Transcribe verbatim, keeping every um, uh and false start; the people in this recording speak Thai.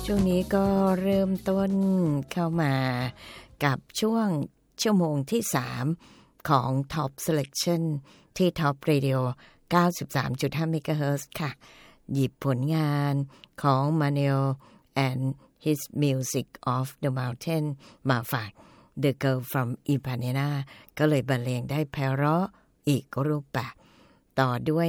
ช่วงนี้ก็เริ่มต้นเข้ามากับช่วงชั่วโมงที่สามของ Top Selection ที่ Top Radio เก้าสิบสามจุดห้า เมกะเฮิรตซ์ ค่ะหยิบผลงานของ Manuel and his Music of the Mountain มาฝาก The Girl from Ipanema ก็เลยบรรเลงได้ไพเราะอีกรูปแบบต่อด้วย